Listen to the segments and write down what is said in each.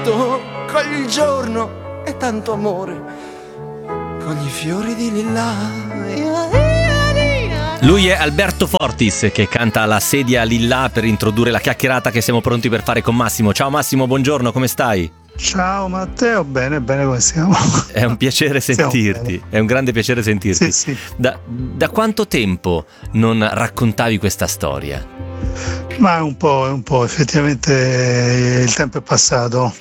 tutto, cogli il giorno e tanto amore, cogli i fiori di lilla. Lui è Alberto Fortis, che canta La sedia lillà per introdurre la chiacchierata che siamo pronti per fare con Massimo. Ciao Massimo, buongiorno, come stai? Ciao Matteo, bene, come siamo? È un piacere sentirti, è un grande piacere sentirti. Sì. Da quanto tempo non raccontavi questa storia? Ma è un po', effettivamente il tempo è passato.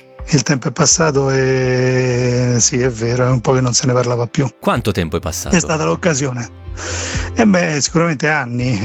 E sì, è vero, è un po' che non se ne parlava più. Quanto tempo è passato? È stata l'occasione. Sicuramente anni,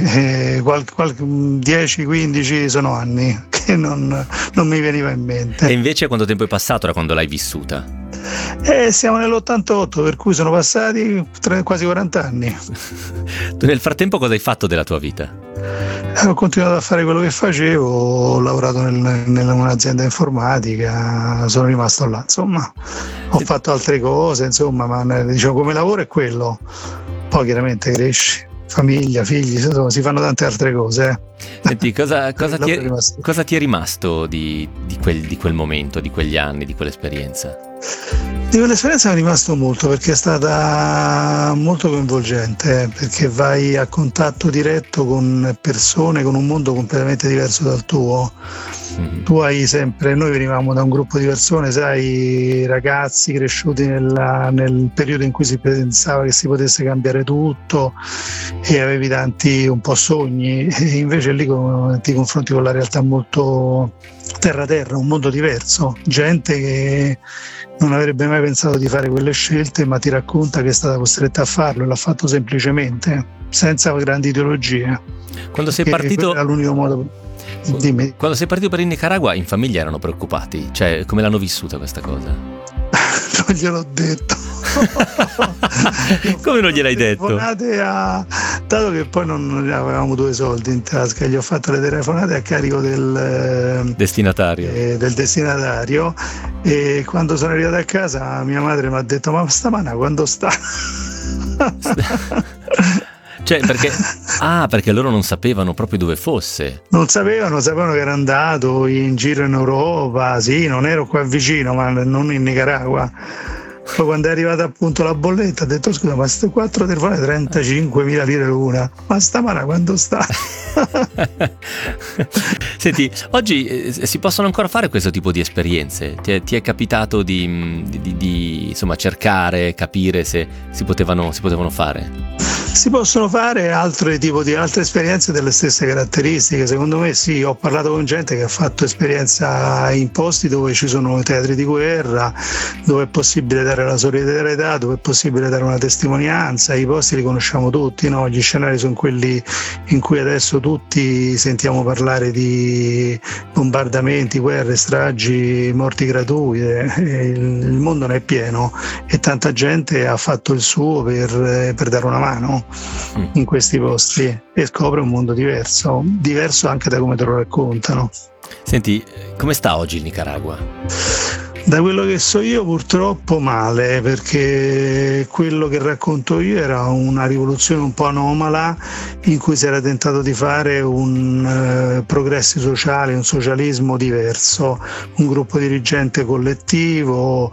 10-15 sono anni che non mi veniva in mente. E invece quanto tempo è passato da quando l'hai vissuta? Siamo nell'88, per cui sono passati quasi 40 anni. Tu nel frattempo cosa hai fatto della tua vita? Ho continuato a fare quello che facevo, ho lavorato in un'azienda informatica, sono rimasto là, insomma, ho fatto altre cose, insomma, ma diciamo come lavoro è quello. Poi chiaramente cresci, famiglia, figli, insomma, si fanno tante altre cose. Senti, cosa ti è rimasto di quel momento, di quegli anni, di quell'esperienza? Di quell'esperienza mi è rimasto molto, perché è stata molto coinvolgente, perché vai a contatto diretto con persone, con un mondo completamente diverso dal tuo. Tu hai sempre, noi venivamo da un gruppo di persone, sai, ragazzi cresciuti nel periodo in cui si pensava che si potesse cambiare tutto e avevi tanti un po' sogni, e invece lì ti confronti con la realtà molto terra, un mondo diverso, gente che non avrebbe mai pensato di fare quelle scelte, ma ti racconta che è stata costretta a farlo e l'ha fatto semplicemente, senza grandi ideologie. Quando sei partito era l'unico modo. Dimmi. Quando sei partito per il Nicaragua, in famiglia erano preoccupati? Cioè, come l'hanno vissuta questa cosa? Non gliel'ho detto. Come non gliel'hai detto? Dato che poi non avevamo 2 soldi in tasca, gli ho fatto le telefonate a carico del destinatario. E quando sono arrivato a casa mia madre mi ha detto: ma stamana quando sta? Cioè, perché loro non sapevano proprio dove fosse. Non sapevano che era andato in giro in Europa, sì, non ero qua vicino, ma non in Nicaragua. Poi quando è arrivata appunto la bolletta ha detto: scusa, ma queste 4 telefonate 35.000 lire l'una, ma stamana quando sta? Senti, oggi si possono ancora fare questo tipo di esperienze? Ti è capitato di insomma cercare, capire se si potevano fare? Si possono fare altre esperienze delle stesse caratteristiche, secondo me sì. Ho parlato con gente che ha fatto esperienza in posti dove ci sono teatri di guerra, dove è possibile dare la solidarietà, dove è possibile dare una testimonianza. I posti li conosciamo tutti, no? Gli scenari sono quelli in cui adesso tutti sentiamo parlare di bombardamenti, guerre, stragi, morti gratuite. Il mondo ne è pieno e tanta gente ha fatto il suo per dare una mano in questi posti e scopre un mondo diverso anche da come te lo raccontano. Senti, come sta oggi il Nicaragua? Da quello che so io purtroppo male, perché quello che racconto io era una rivoluzione un po' anomala in cui si era tentato di fare un progressi sociali, un socialismo diverso, un gruppo dirigente collettivo,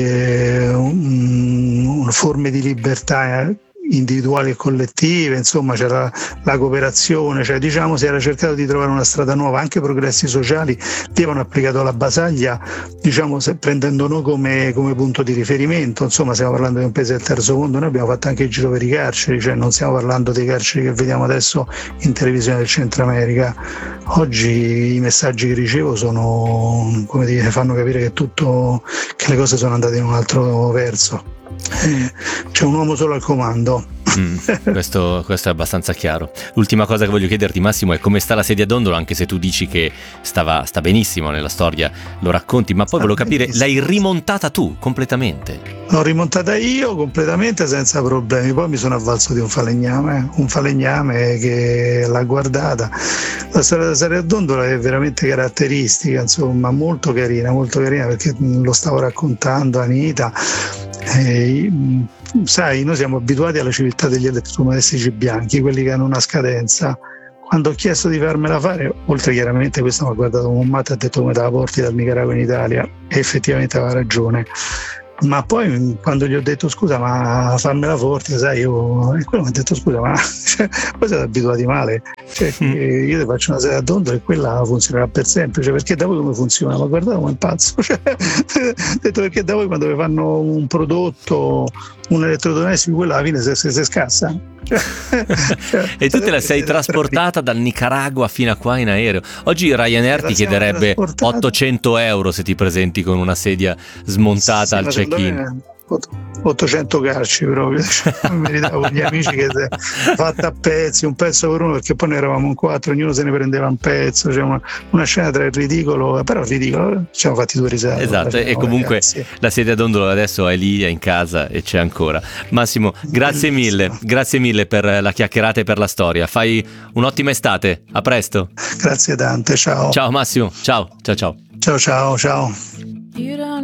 forme di libertà individuali e collettive, insomma c'era la cooperazione, cioè diciamo si era cercato di trovare una strada nuova. Anche progressi sociali li avevano applicato alla Basaglia, diciamo prendendo noi come punto di riferimento. Insomma, stiamo parlando di un paese del terzo mondo, noi abbiamo fatto anche il giro per i carceri, cioè non stiamo parlando dei carceri che vediamo adesso in televisione del Centro America. Oggi i messaggi che ricevo sono, come dire, fanno capire che le cose sono andate in un altro verso. C'è un uomo solo al comando. Questo è abbastanza chiaro. L'ultima cosa che voglio chiederti, Massimo, è come sta la sedia dondolo, anche se tu dici che sta benissimo nella storia, lo racconti, ma poi volevo capire, l'hai rimontata tu completamente? L'ho rimontata io completamente senza problemi, poi mi sono avvalso di un falegname che l'ha guardata. La storia della sedia dondolo è veramente caratteristica, insomma, molto carina, perché lo stavo raccontando a Anita. Sai, noi siamo abituati alla civiltà degli elettrodomestici bianchi, quelli che hanno una scadenza. quando ho chiesto di farmela fare, oltre chiaramente questo mi ha guardato come un matto e ha detto come te la porti dal Nicaragua in Italia, e effettivamente aveva ragione. Ma poi quando gli ho detto scusa ma fammela forte, sai, io, e quello mi ha detto scusa ma cioè, voi siete abituati male, cioè, io ti faccio una sedia a dondolo e quella funzionerà per sempre, cioè, perché da voi come funziona? Ma guardate come è pazzo, cioè, ho detto perché da voi quando vi fanno un prodotto, un elettrodomestico, quello alla fine si scassa. E tu te la sei trasportata dal Nicaragua fino a qua in aereo. Oggi Ryanair ti chiederebbe 800 euro se ti presenti con una sedia smontata al check-in. 800 calci proprio, cioè, meritavo gli amici che si è fatta a pezzi, un pezzo per uno, perché poi noi eravamo in 4, ognuno se ne prendeva un pezzo, cioè una scena tra il ridicolo, però ridicolo, ci siamo fatti 2 risate. Esatto, e comunque ragazzi, la sedia a dondolo adesso è lì, è in casa e c'è ancora. Massimo, grazie mille per la chiacchierata e per la storia. Fai un'ottima estate, a presto. Grazie tante, ciao. Ciao Massimo, ciao. Ciao.